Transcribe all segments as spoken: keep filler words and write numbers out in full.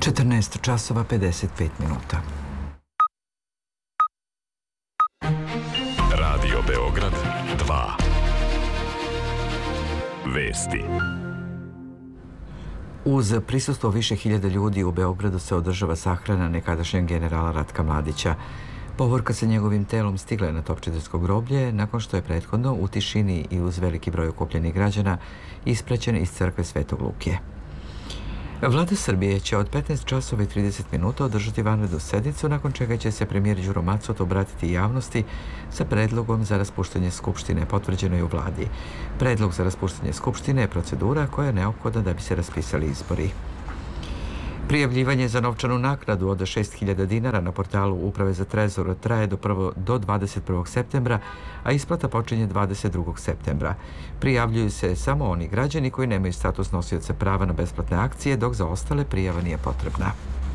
četrnaest časova pedeset pet minuta. Radio Beograd dva. Vesti. Uz prisustvo više hiljada ljudi u Beogradu se održava sahrana nekadašnjeg generala Ratka Mladića. Povorka sa njegovim telom stigla je na Topčidersko groblje nakon što je prethodno u tišini i uz veliki broj okupljenih građana ispraćen iz crkve Svetog Luke. Vlada Srbije će od petnaest časova i trideset minuta održati vanrednu sednicu, nakon čega će se premijer Đuro Macot obratiti javnosti sa predlogom za raspuštanje Skupštine, potvrđeno je u vladi. Predlog za raspuštanje Skupštine je procedura koja je neophodna da bi se raspisali izbori. Prijavljivanje za novčanu naknadu od šest hiljada dinara na portalu Uprave za trezor traje do, prvo, do dvadeset prvog septembra, a isplata počinje dvadeset drugog septembra. Prijavljuju se samo oni građani koji nemaju status nosioca prava na besplatne akcije, dok za ostale prijava nije potrebna.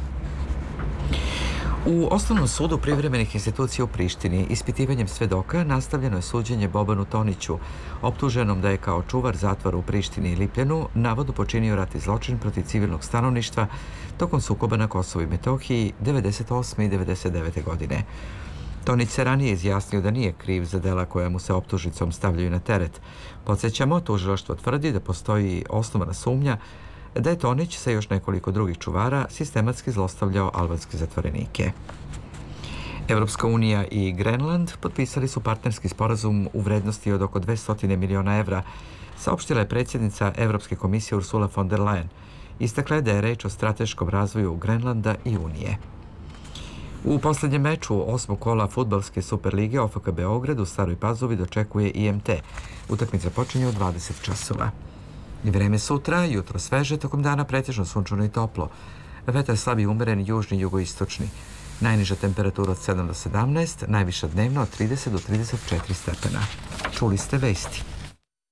U Osnovnom sudu privremenih institucija u Prištini ispitivanjem svedoka nastavljeno je suđenje Bobanu Toniću, optuženom da je kao čuvar zatvora u Prištini i Lipljanu navodno počinio ratni zločin protiv civilnog stanovništva tokom sukoba na Kosovu i Metohiji devedeset osme i devedeset devete godine. Tonić se ranije izjasnio da nije kriv za dela koja mu se optužnicom stavljaju na teret. Podsjećamo, tužilaštvo tvrdi da postoji osnovana sumnja da je Tonić sa još nekoliko drugih čuvara sistematski zlostavljao albanske zatvorenike. Evropska unija i Grenland potpisali su partnerski sporazum u vrednosti od oko dvesta miliona evra, saopštila je predsjednica Evropske komisije Ursula von der Leyen. Istakla je da je reč o strateškom razvoju Grenlanda i Unije. U posljednjem meču osmog kola fudbalske Superlige O F K Beograd u Staroj Pazovi dočekuje I M T. Utakmica počinje u dvadeset časova. I vreme sutra, jutro sveže, tokom dana pretežno sunčano i toplo. Vetar slab i umeren, južni i jugoistočni. Najniža temperatura od sedam do sedamnaest, najviša dnevno od trideset do trideset četiri stepena. Čuli ste vesti.